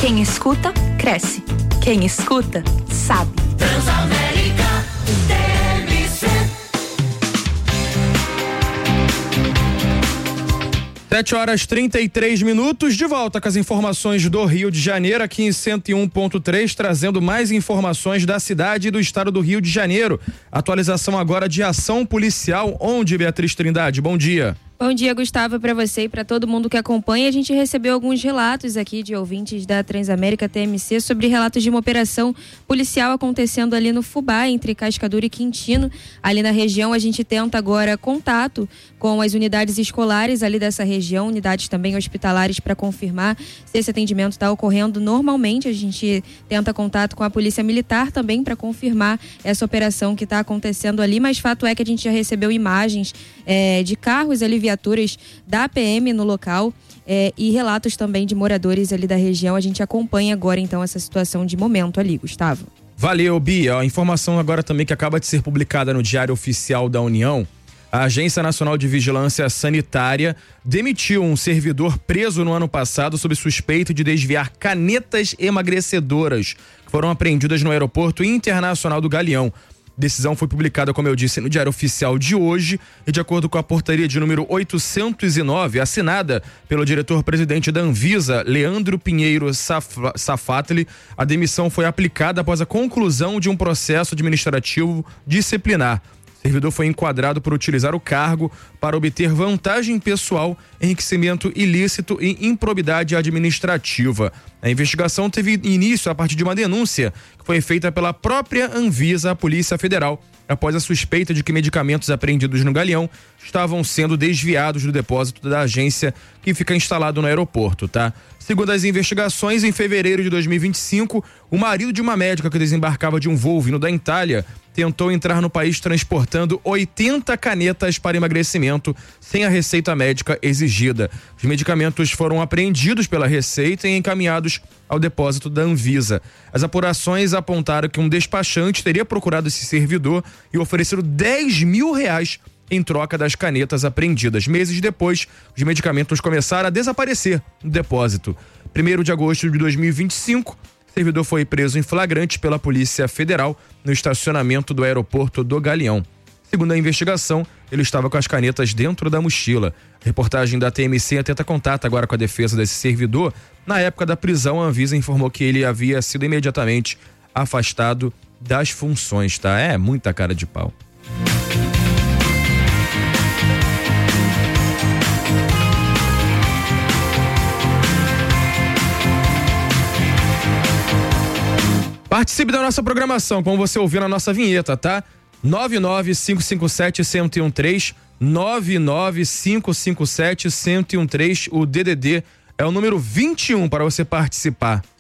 Quem escuta, cresce. Quem escuta, sabe. Transamérica TMC. 7h33, de volta com as informações do Rio de Janeiro, aqui em 101.3, trazendo mais informações da cidade e do estado do Rio de Janeiro. Atualização agora de ação policial, onde, Beatriz Trindade? Bom dia. Bom dia, Gustavo, para você e para todo mundo que acompanha. A gente recebeu alguns relatos aqui de ouvintes da Transamérica TMC sobre relatos de uma operação policial acontecendo ali no Fubá, entre Cascadura e Quintino. Ali na região, a gente tenta agora contato com as unidades escolares ali dessa região, unidades também hospitalares, para confirmar se esse atendimento está ocorrendo normalmente. A gente tenta contato com a Polícia Militar também para confirmar essa operação que está acontecendo ali, mas fato é que a gente já recebeu imagens de carros ali, viaturas da PM no local e relatos também de moradores ali da região. A gente acompanha agora então essa situação de momento ali, Gustavo. Valeu, Bia. A informação agora também que acaba de ser publicada no Diário Oficial da União. A Agência Nacional de Vigilância Sanitária demitiu um servidor preso no ano passado sob suspeita de desviar canetas emagrecedoras que foram apreendidas no Aeroporto Internacional do Galeão. Decisão foi publicada, como eu disse, no Diário Oficial de hoje e, de acordo com a portaria de número 809, assinada pelo diretor-presidente da Anvisa, Leandro Pinheiro Safatli, a demissão foi aplicada após a conclusão de um processo administrativo disciplinar. O servidor foi enquadrado por utilizar o cargo para obter vantagem pessoal, enriquecimento ilícito e improbidade administrativa. A investigação teve início a partir de uma denúncia que foi feita pela própria Anvisa à Polícia Federal, após a suspeita de que medicamentos apreendidos no Galeão estavam sendo desviados do depósito da agência que fica instalado no aeroporto, tá? Segundo as investigações, em fevereiro de 2025, o marido de uma médica que desembarcava de um voo vindo da Itália tentou entrar no país transportando 80 canetas para emagrecimento sem a receita médica exigida. Os medicamentos foram apreendidos pela Receita e encaminhados ao depósito da Anvisa. As apurações apontaram que um despachante teria procurado esse servidor e oferecido R$10 mil em troca das canetas apreendidas. Meses depois, os medicamentos começaram a desaparecer do depósito. 1º de agosto de 2025, o servidor foi preso em flagrante pela Polícia Federal no estacionamento do aeroporto do Galeão. Segundo a investigação, ele estava com as canetas dentro da mochila. A reportagem da TMC tenta contato agora com a defesa desse servidor. Na época da prisão, a Anvisa informou que ele havia sido imediatamente afastado das funções, tá? É muita cara de pau. Participe da nossa programação, como você ouviu na nossa vinheta, tá? 99557-1013, 99557-1013, o DDD é o número 21 para você participar.